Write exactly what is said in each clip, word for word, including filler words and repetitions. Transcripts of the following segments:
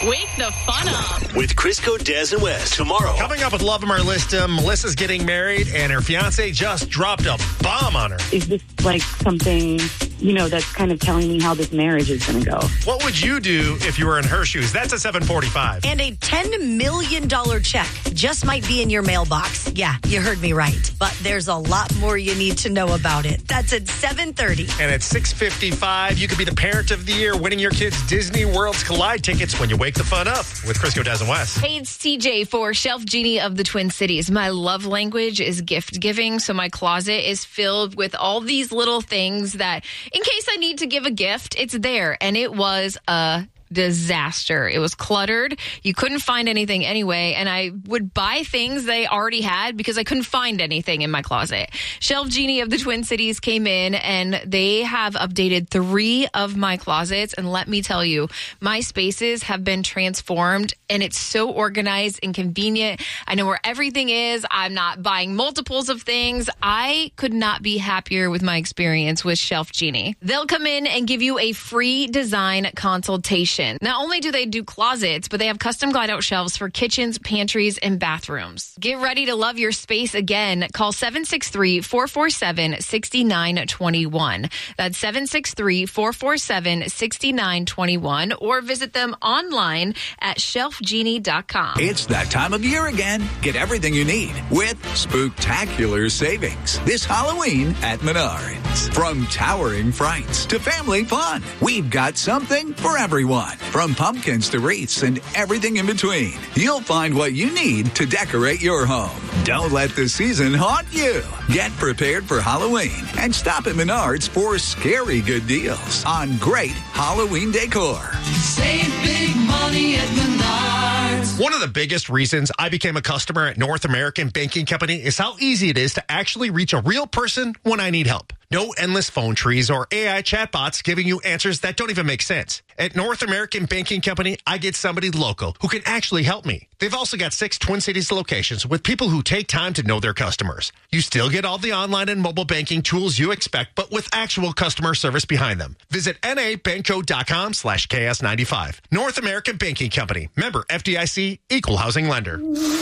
Wake the fun up with Crisco, Des, and West tomorrow. Coming up with Love 'Em or List 'Em, Melissa's getting married, and her fiance just dropped a bomb on her. Is this like something, you know, that's kind of telling me how this marriage is going to go? What would you do if you were in her shoes? That's a seven forty-five. And a ten million dollars check just might be in your mailbox. Yeah, you heard me right. But there's a lot more you need to know about it. That's at seven thirty. And at six fifty-five, you could be the parent of the year, winning your kids' Disney World's Collide tickets when you wake the fun up with Crisco, Des, and West. Hey, it's C J for Shelf Genie of the Twin Cities. My love language is gift giving, so my closet is filled with all these little things that, in case I need to give a gift, it's there. And it was a disaster. It was cluttered. You couldn't find anything anyway, and I would buy things they already had because I couldn't find anything in my closet. Shelf Genie of the Twin Cities came in, and they have updated three of my closets, and let me tell you, my spaces have been transformed, and it's so organized and convenient. I know where everything is. I'm not buying multiples of things. I could not be happier with my experience with Shelf Genie. They'll come in and give you a free design consultation. Not only do they do closets, but they have custom glide out shelves for kitchens, pantries, and bathrooms. Get ready to love your space again. Call seven six three, four four seven, six nine two one. That's seven six three, four four seven, six nine two one, or visit them online at shelf genie dot com. It's that time of year again. Get everything you need with spooktacular savings this Halloween at Menards. From towering frights to family fun, we've got something for everyone. From pumpkins to wreaths and everything in between, you'll find what you need to decorate your home. Don't let the season haunt you. Get prepared for Halloween and stop at Menards for scary good deals on great Halloween decor. Save big money at Menards. One of the biggest reasons I became a customer at North American Banking Company is how easy it is to actually reach a real person when I need help. No endless phone trees or A I chatbots giving you answers that don't even make sense. At North American Banking Company, I get somebody local who can actually help me. They've also got six Twin Cities locations with people who take time to know their customers. You still get all the online and mobile banking tools you expect, but with actual customer service behind them. Visit nabanco.com slash KS95. North American Banking Company. Member F D I C, Equal Housing Lender.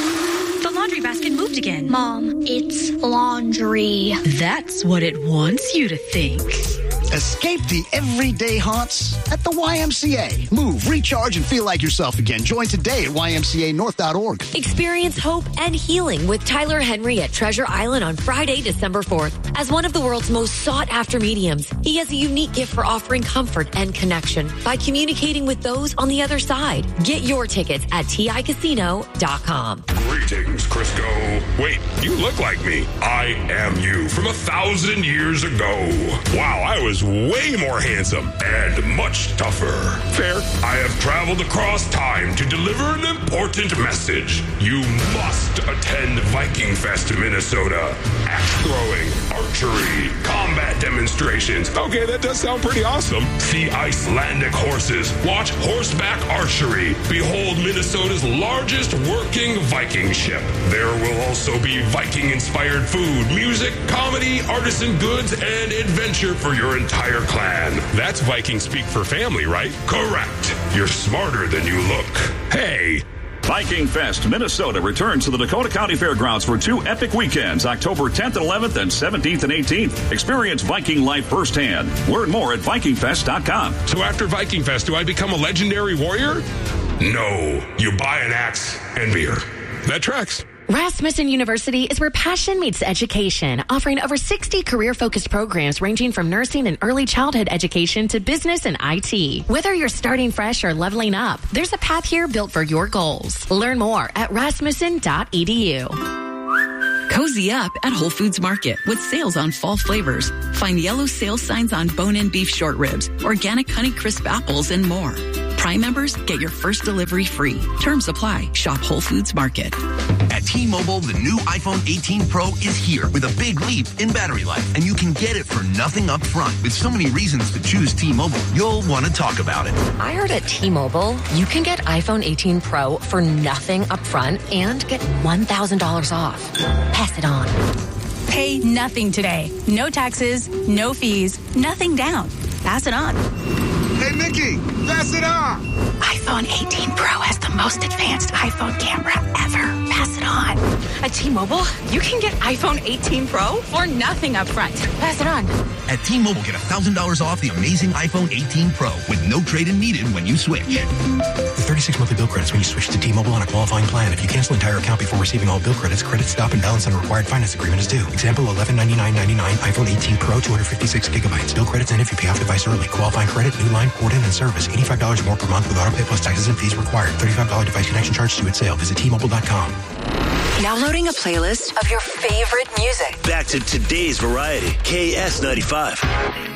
The laundry basket moved again. Mom, it's laundry. That's what it wants you to think. Escape the everyday haunts at the Y M C A. Move, recharge, and feel like yourself again. Join today at Y M C A north dot org. Experience hope and healing with Tyler Henry at Treasure Island on Friday, December fourth. As one of the world's most sought-after mediums, he has a unique gift for offering comfort and connection by communicating with those on the other side. Get your tickets at T I casino dot com. Greetings, Crisco. Wait, you look like me. I am you from a thousand years ago. Wow, I was way more handsome and much tougher. Fair. I have traveled across time to deliver an important message. You must attend Viking Fest, Minnesota. Axe throwing, archery, combat demonstrations. Okay, that does sound pretty awesome. See Icelandic horses. Watch horseback archery. Behold Minnesota's largest working Viking ship. There will also be Viking-inspired food, music, comedy, artisan goods, and adventure for your entire clan. That's Viking speak for family, right? Correct. You're smarter than you look. Hey. Viking Fest, Minnesota returns to the Dakota County Fairgrounds for two epic weekends, October tenth and eleventh and seventeenth and eighteenth. Experience Viking life firsthand. Learn more at viking fest dot com. So after Viking Fest, do I become a legendary warrior? No. You buy an axe and beer. That tracks. Rasmussen University is where passion meets education, offering over sixty career-focused programs ranging from nursing and early childhood education to business and I T. Whether you're starting fresh or leveling up, there's a path here built for your goals. Learn more at rasmussen dot e d u. Cozy up at Whole Foods Market with sales on fall flavors. Find yellow sales signs on bone-in beef short ribs, organic Honeycrisp apples, and more. Prime members get your first delivery free. Terms apply. Shop Whole Foods Market. At T-Mobile, the new iPhone eighteen Pro is here with a big leap in battery life, and you can get it for nothing up front. With so many reasons to choose T-Mobile, you'll want to talk about it. I heard at T-Mobile, you can get iPhone eighteen Pro for nothing up front and get one thousand dollars off. Pass it on. Pay nothing today. No taxes, no fees, nothing down. Pass it on. Hey, Nikki, pass it on. iPhone. iPhone eighteen Pro has the most advanced iPhone camera ever. Pass it on. At T-Mobile, you can get iPhone eighteen Pro for nothing up front. Pass it on. At T-Mobile, get one thousand dollars off the amazing iPhone eighteen Pro with no trade-in needed when you switch. thirty-six monthly bill credits when you switch to T-Mobile on a qualifying plan. If you cancel entire account before receiving all bill credits, credit stop and balance on a required finance agreement is due. Example, eleven ninety-nine ninety-nine iPhone eighteen Pro, two hundred fifty-six gigabytes. Bill credits in if you pay off device early. Qualifying credit, new line, port in, and service. eighty-five dollars more per month with auto pay plus taxes and fees required. thirty-five dollars device connection charge due at sale. Visit T Mobile dot com. Now loading a playlist of your favorite music. Back to today's variety. K S ninety-five.